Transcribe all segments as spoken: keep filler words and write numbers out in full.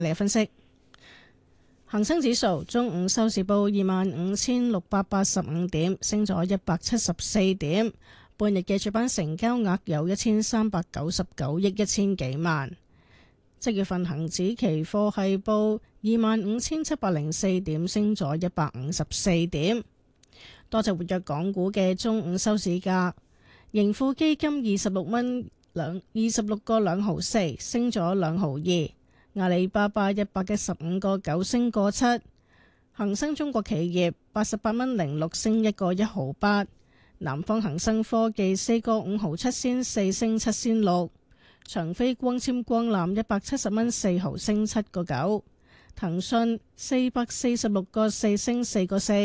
嚟分析。恒生指數中午收市報二萬五千六百八十五點，升咗一百七十四點。半日嘅主板成交額有一千三百九十九億一千幾萬。即月份恒指期貨係報二萬五千七百零四點，升咗一百五十四點。多隻活躍港股嘅中午收市價，盈富基金二十六蚊兩二十六個兩毫四，升咗兩毫二。阿里巴巴一百一十五個九升個七，恒生中國企業八十八蚊零六升一個一毫八，南方恒生科技四個五毫七仙四升七仙六，長飛光纖光纜一百七十蚊四毫升七個九，騰訊四百四十六個四升四個四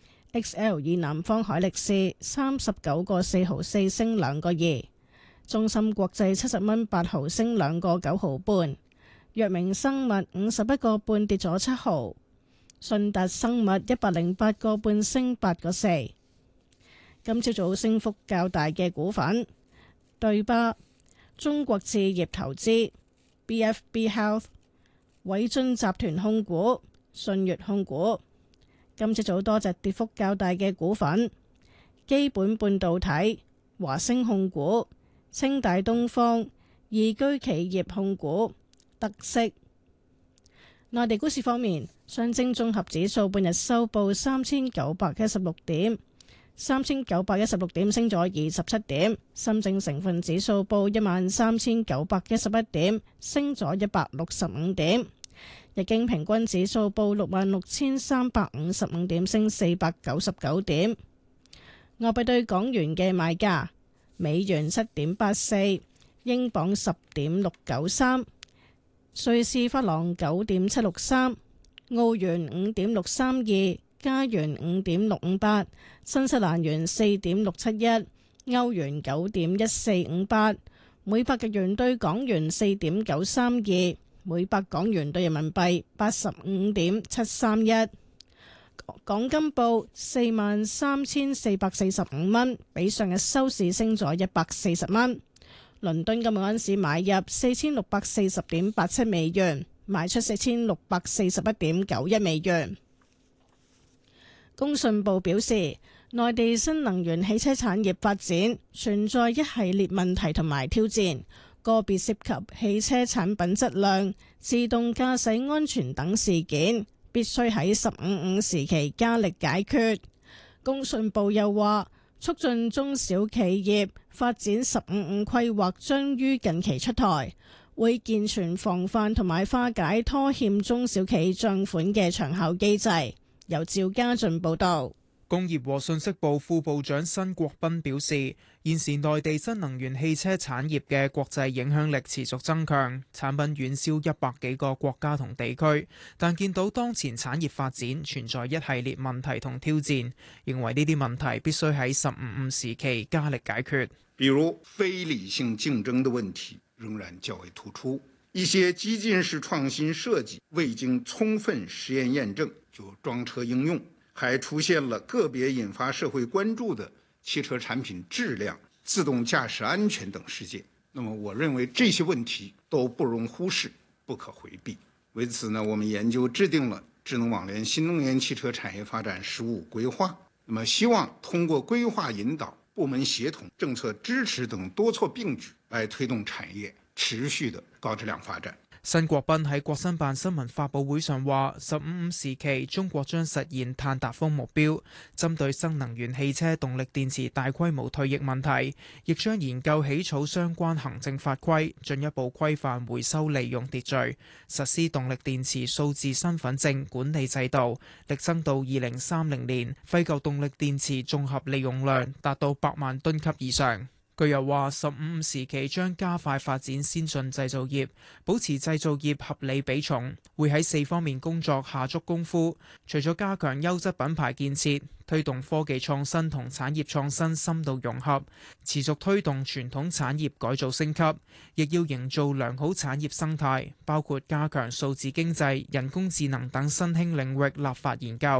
，X L 以南方海力士三十九個四毫四升兩個二，中芯國際七十蚊八毫升兩個九毫半。藥明生物五十一個半跌咗七毫，信達生物一百零八個半升八個四。今朝早升幅較大嘅股份，對巴、中國置業投資、B F B Health、偉津集團控股、信悅控股。今朝早多隻跌幅較大嘅股份，基本半導體、華星控股、清大東方、易居企業控股。特色。內地股市方面，上證綜合指數半日收報三千九百一十六點，三千九百一十六點升咗二十七點。深證成分指數報一萬三千九百一十一點，升咗一百六十五點。日經平均指數報六萬六千三百五十五點，升四百九十九點。外幣對港元嘅賣價：美元七點八四，英鎊十點六九三。瑞士法郎九點七六三，澳元五點六三二，加元五點六五八，新西蘭元四點六七一，歐元九點一四五八，每百日元兌港元四點九三二，每百港元兌人民幣八十五點七三一。港金報四萬三千四百四十五蚊，比上日收市升咗一百四十蚊。倫敦今日嗰陣時買入四千六百四十點八七美元，賣出四千六百四十一點九一美元。工信部表示，內地新能源汽車產業發展存在一系列問題同埋挑戰，個別涉及汽車產品質量、自動駕駛安全等事件，必須喺十五五時期加力解決。工信部又話，促進中小企業發展十五五規劃將於近期出台，會健全防範同埋化解拖欠中小企賬款嘅長效機制。由趙家俊報道。 工業和信息部副部長辛國斌表示，現時內地新能源汽車產業嘅國際影響力持續增強，產品遠銷一百幾個國家同地區，但見到當前產業發展存在一系列問題同挑戰，認為呢啲問題必須喺十五五時期加力解決。 比如非理性競爭的問題仍然較為突出，一些激進式創新設計未經充分實驗驗證就裝車應用，還出現了個別引發社會關注的汽車產品質量、自動駕駛安全等事件。那麼我認為這些問題都不容忽視，不可迴避。為此呢，我們研究制定了智能網聯新能源汽車產業發展十五規劃。那麼希望通過規劃引導、部門協同、政策支持等多措並舉，來推動產業持續的高質量發展。 辛國斌喺國新辦新聞發佈會上話，十五五時期中國將實現碳達峰目標，針對新能源汽車動力電池大規模退役問題，亦將研究起草相關行政法規，進一步規範回收利用秩序，實施動力電池數字身份證管理制度，力爭到二零三零年廢舊動力電池綜合利用量達到百萬噸級以上。佢又話，十五五時期將加快發展先進製造業，保持製造業合理比重，會喺四方面工作下足功夫。除咗加強優質品牌建設，推動科技創新同產業創新深度融合，持續推動傳統產業改造升級，亦要營造良好產業生態，包括加強數字經濟、人工智能等新興領域立法研究。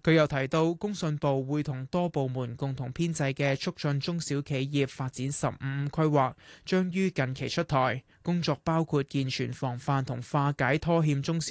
佢又提到，工信部會同多部門共同編製嘅促進中小企業發展十五五規劃，將於近期出台。工作包括健全防範同化解拖欠中小